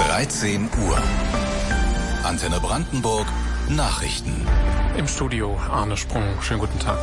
13 Uhr. Antenne Brandenburg Nachrichten. Im Studio Arne Sprung. Schönen guten Tag.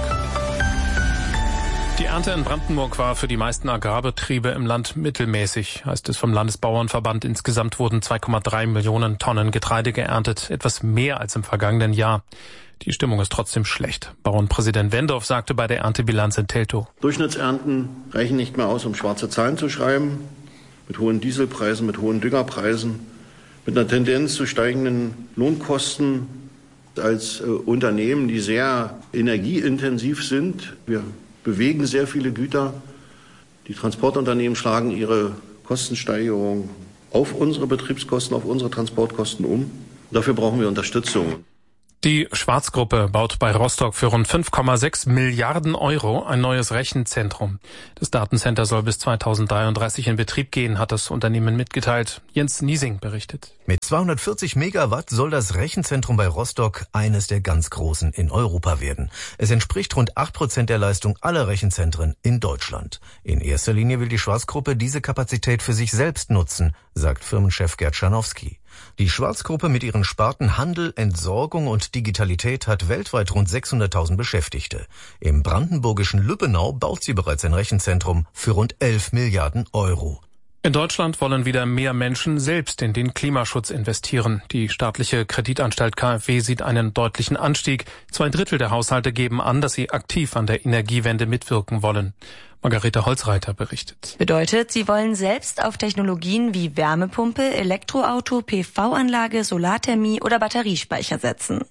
Die Ernte in Brandenburg war für die meisten Agrarbetriebe im Land mittelmäßig, heißt es vom Landesbauernverband. Insgesamt wurden 2,3 Millionen Tonnen Getreide geerntet, etwas mehr als im vergangenen Jahr. Die Stimmung ist trotzdem schlecht. Bauernpräsident Wendorf sagte bei der Erntebilanz in Teltow: Durchschnittsernten reichen nicht mehr aus, um schwarze Zahlen zu schreiben. Mit hohen Dieselpreisen, mit hohen Düngerpreisen, mit einer Tendenz zu steigenden Lohnkosten als Unternehmen, die sehr energieintensiv sind. Wir bewegen sehr viele Güter. Die Transportunternehmen schlagen ihre Kostensteigerung auf unsere Betriebskosten, auf unsere Transportkosten um. Dafür brauchen wir Unterstützung. Die Schwarz-Gruppe baut bei Rostock für rund 5,6 Milliarden Euro ein neues Rechenzentrum. Das Datencenter soll bis 2033 in Betrieb gehen, hat das Unternehmen mitgeteilt. Jens Niesing berichtet. Mit 240 Megawatt soll das Rechenzentrum bei Rostock eines der ganz großen in Europa werden. Es entspricht rund 8% der Leistung aller Rechenzentren in Deutschland. In erster Linie will die Schwarz-Gruppe diese Kapazität für sich selbst nutzen, sagt Firmenchef Gerd Scharnowski. Die Schwarz-Gruppe mit ihren Sparten Handel, Entsorgung und Digitalität hat weltweit rund 600.000 Beschäftigte. Im brandenburgischen Lübbenau baut sie bereits ein Rechenzentrum für rund 11 Milliarden Euro. In Deutschland wollen wieder mehr Menschen selbst in den Klimaschutz investieren. Die staatliche Kreditanstalt KfW sieht einen deutlichen Anstieg. 2/3 der Haushalte geben an, dass sie aktiv an der Energiewende mitwirken wollen. Margarete Holzreiter berichtet. Bedeutet, sie wollen selbst auf Technologien wie Wärmepumpe, Elektroauto, PV-Anlage, Solarthermie oder Batteriespeicher setzen.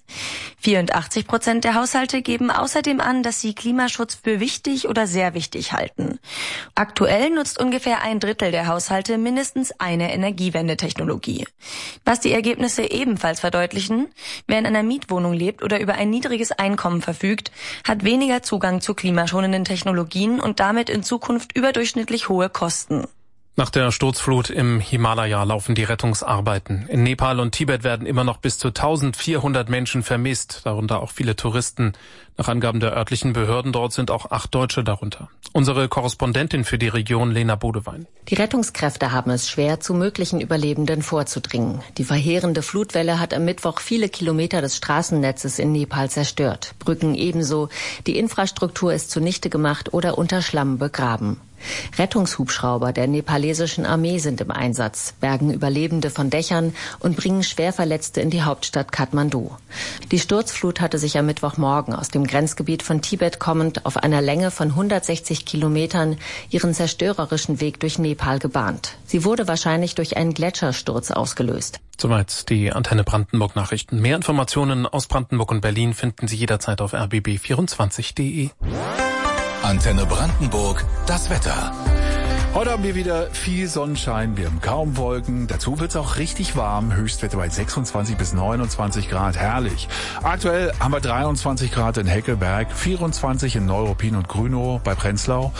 84% der Haushalte geben außerdem an, dass sie Klimaschutz für wichtig oder sehr wichtig halten. Aktuell nutzt ungefähr 1/3 der Haushalte mindestens eine Energiewendetechnologie. Was die Ergebnisse ebenfalls verdeutlichen: wer in einer Mietwohnung lebt oder über ein niedriges Einkommen verfügt, hat weniger Zugang zu klimaschonenden Technologien und damit in Zukunft überdurchschnittlich hohe Kosten. Nach der Sturzflut im Himalaya laufen die Rettungsarbeiten. In Nepal und Tibet werden immer noch bis zu 1400 Menschen vermisst, darunter auch viele Touristen. Nach Angaben der örtlichen Behörden dort sind auch 8 Deutsche darunter. Unsere Korrespondentin für die Region, Lena Bodewein. Die Rettungskräfte haben es schwer, zu möglichen Überlebenden vorzudringen. Die verheerende Flutwelle hat am Mittwoch viele Kilometer des Straßennetzes in Nepal zerstört. Brücken ebenso. Die Infrastruktur ist zunichte gemacht oder unter Schlamm begraben. Rettungshubschrauber der nepalesischen Armee sind im Einsatz, bergen Überlebende von Dächern und bringen Schwerverletzte in die Hauptstadt Kathmandu. Die Sturzflut hatte sich am Mittwochmorgen aus dem Grenzgebiet von Tibet kommend auf einer Länge von 160 Kilometern ihren zerstörerischen Weg durch Nepal gebahnt. Sie wurde wahrscheinlich durch einen Gletschersturz ausgelöst. Soweit die Antenne Brandenburg Nachrichten. Mehr Informationen aus Brandenburg und Berlin finden Sie jederzeit auf rbb24.de. Antenne Brandenburg, das Wetter. Heute haben wir wieder viel Sonnenschein, wir haben kaum Wolken. Dazu wird es auch richtig warm. Höchstwerte bei 26 bis 29 Grad, herrlich. Aktuell haben wir 23 Grad in Heckelberg, 24 in Neuruppin und Grünow bei Prenzlau,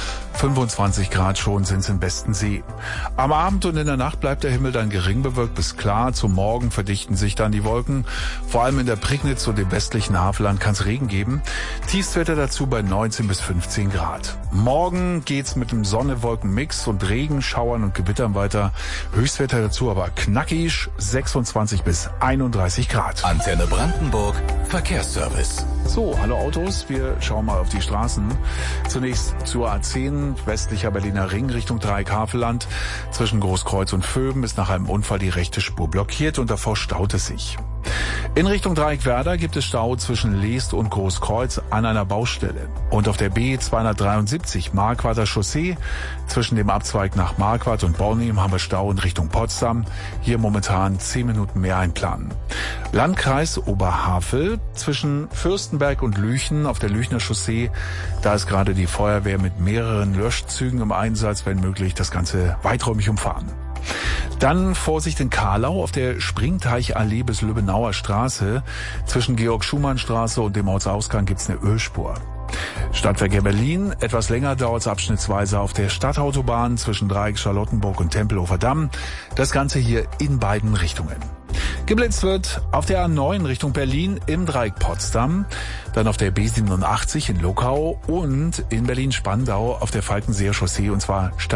25 Grad schon sind es in Bestensee. Am Abend und in der Nacht bleibt der Himmel dann gering bewölkt bis klar. Zum Morgen verdichten sich dann die Wolken. Vor allem in der Prignitz und dem westlichen Havelland kann es Regen geben. Tiefstwetter dazu bei 19 bis 15 Grad. Morgen geht's mit dem Sonne-Wolken-Mix und Regen, Schauern und Gewittern weiter. Höchstwetter dazu aber knackig, 26 bis 31 Grad. Antenne Brandenburg, Verkehrsservice. So, hallo Autos, wir schauen mal auf die Straßen. Zunächst zur A10, westlicher Berliner Ring Richtung Dreieck-Havelland. Zwischen Großkreuz und Vöben ist nach einem Unfall die rechte Spur blockiert und davor staut es sich. In Richtung Dreieck-Werder gibt es Stau zwischen Leest und Großkreuz an einer Baustelle. Und auf der B273 Marquarder Chaussee zwischen dem Abzweig nach Marquardt und Bornim haben wir Stau in Richtung Potsdam. Hier momentan 10 Minuten mehr einplanen. Landkreis Oberhavel zwischen Fürstenberg und Lüchen auf der Lüchner Chaussee. Da ist gerade die Feuerwehr mit mehreren Löschzügen im Einsatz, wenn möglich das Ganze weiträumig umfahren. Dann Vorsicht in Kahlau auf der Springteichallee bis Lübbenauer Straße. Zwischen Georg-Schumann-Straße und dem Ortsausgang gibt's eine Ölspur. Stadtverkehr Berlin. Etwas länger dauert es abschnittsweise auf der Stadtautobahn zwischen Dreieck Charlottenburg und Tempelhofer Damm. Das Ganze hier in beiden Richtungen. Geblitzt wird auf der A9 Richtung Berlin im Dreieck Potsdam, dann auf der B87 in Lokau und in Berlin-Spandau auf der Falkenseer Chaussee und zwar Stadt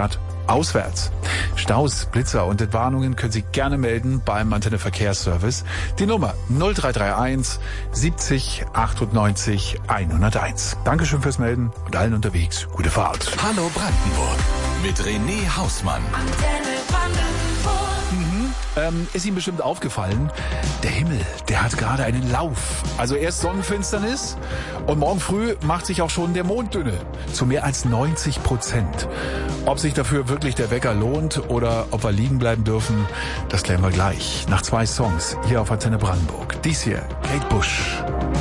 auswärts. Staus, Blitzer und Entwarnungen können Sie gerne melden beim Antenne Verkehrsservice. Die Nummer 0331 70 98 101. Dankeschön fürs Melden und allen unterwegs gute Fahrt. Hallo Brandenburg mit René Hausmann. Antenne Brandenburg. Ist Ihnen bestimmt aufgefallen, der Himmel, der hat gerade einen Lauf. Also erst Sonnenfinsternis und morgen früh macht sich auch schon der Mond dünne. Zu mehr als 90%. Ob sich dafür wirklich der Wecker lohnt oder ob wir liegen bleiben dürfen, das klären wir gleich. Nach 2 Songs hier auf Antenne Brandenburg. Dies hier, Kate Bush.